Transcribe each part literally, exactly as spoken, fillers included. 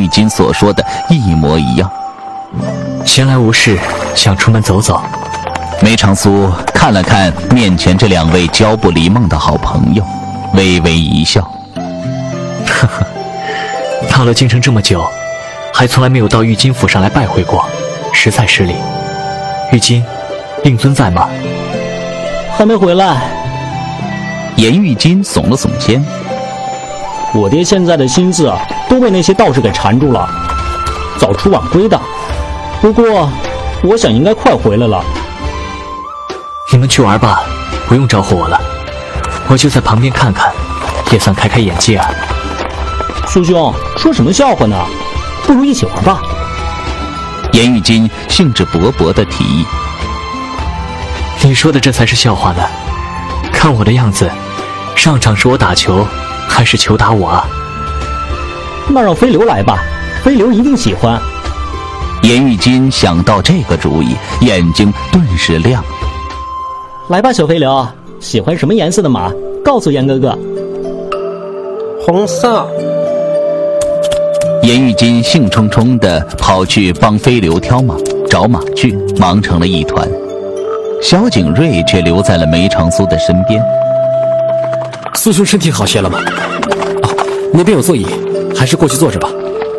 玉金所说的一模一样。 闲来无事，想出门走走。 梅长苏看了看面前这两位交不离梦的好朋友，微微一笑。 呵呵，到了京城这么久，还从来没有到玉金府上来拜会过，实在失礼。玉金，令尊在吗？ 还没回来。 颜玉金耸了耸肩。 我爹现在的心思都被那些道士给缠住了，早出晚归的。不过我想应该快回来了。 你们去玩吧，不用招呼我了，我就在旁边看看，也算开开眼界啊。 苏兄，说什么笑话呢？不如一起玩吧。 颜玉金兴致勃勃地提议。 你说的这才是笑话呢，看我的样子，上场是我打球，还是球打我啊？ 那让飞流来吧，飞流一定喜欢。 颜玉金想到这个主意，眼睛顿时亮。 来吧，小飞流，喜欢什么颜色的马？告诉颜哥哥。 红色。 颜玉金兴冲冲地跑去帮飞流挑马，找马具，忙成了一团。萧景睿却留在了梅长苏的身边。 苏兄身体好些了吗？哦，那边有座椅，还是过去坐着吧。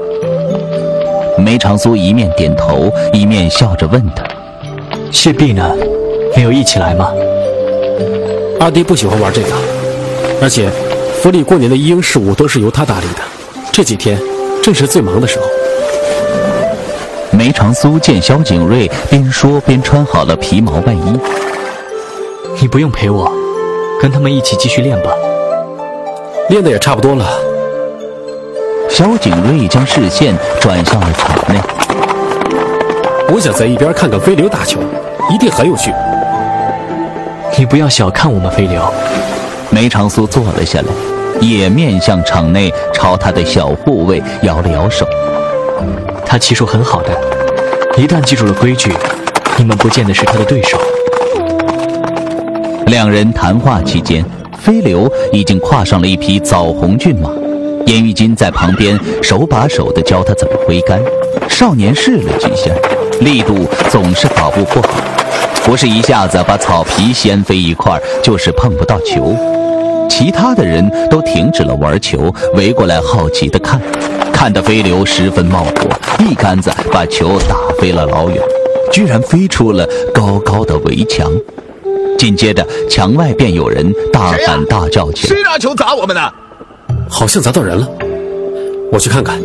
梅长苏一面点头，一面笑着问他： 谢弼呢？没有一起来吗？ 二弟不喜欢玩这个，而且府里过年的一应事务都是由他打理的，这几天正是最忙的时候。 梅长苏见萧景睿边说边穿好了皮毛外衣。 你不用陪我，跟他们一起继续练吧。 练得也差不多了。 萧景睿将视线转向了场内。 我想在一边看看飞流打球，一定很有趣。 你不要小看我们飞流。 梅长苏坐了下来，也面向场内，朝他的小护卫摇了摇手。 他骑术很好的，一旦记住了规矩，你们不见得是他的对手。 两人谈话期间，飞流已经跨上了一匹枣红骏马，颜玉金在旁边手把手地教他怎么挥杆。少年试了几下，力度总是把握不好，不是一下子把草皮掀飞一块，就是碰不到球。其他的人都停止了玩球，围过来好奇地看，看得飞流十分冒火，一杆子把球打飞了老远，居然飞出了高高的围墙。紧接着墙外便有人大喊大叫起来： 谁拿球砸我们呢？ 好像砸到人了，我去看看。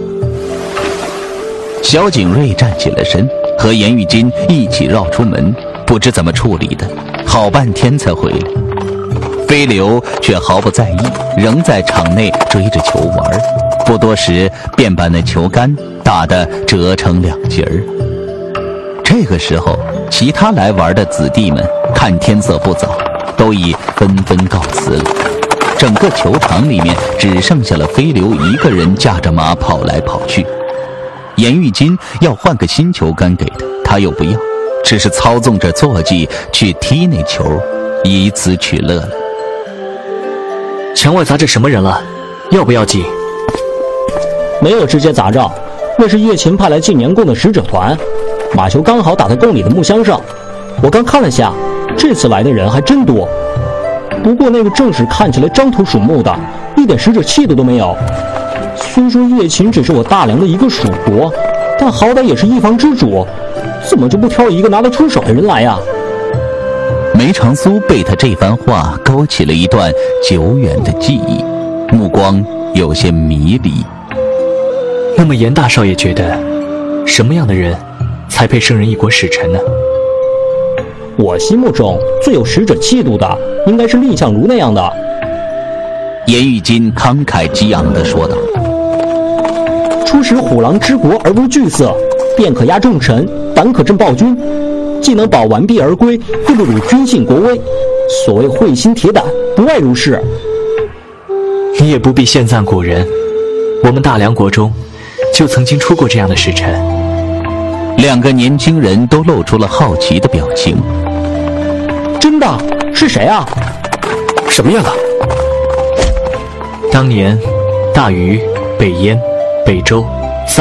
萧景睿站起了身，和颜玉金一起绕出门，不知怎么处理的，好半天才回来。飞流却毫不在意，仍在场内追着球玩，不多时便把那球杆打得折成两截儿。这个时候，其他来玩的子弟们看天色不早，都已纷纷告辞了。整个球场里面只剩下了飞流一个人驾着马跑来跑去。颜玉金要换个新球杆给他，他又不要，只是操纵着坐骑去踢那球，以此取乐了。 墙外砸着什么人了？要不要紧？ 没有直接砸着，那是叶勤派来进年贡的使者团，马球刚好打在贡里的木箱上。我刚看了下，这次来的人还真多。不过那个正使看起来张头鼠目的，一点使者气度都没有。虽说叶勤只是我大梁的一个属国，但好歹也是一方之主，怎么就不挑一个拿得出手的人来呀？ 梅长苏被他这番话勾起了一段久远的记忆，目光有些迷离。 那么颜大少爷觉得，什么样的人才配升任一国使臣呢？ 我心目中最有使者气度的，应该是蔺相如那样的。 颜玉金慷慨激昂地说道： 出使虎狼之国而无惧色，便可压众臣，胆可镇暴君，既能保完璧而归，又不辱君信国威。所谓慧心铁胆，不外如是。 你也不必献赞古人，我们大梁国中就曾经出过这样的使臣。 两个年轻人都露出了好奇的表情。 真的？是谁啊？ 什么样的？ 当年大禹、北燕、北周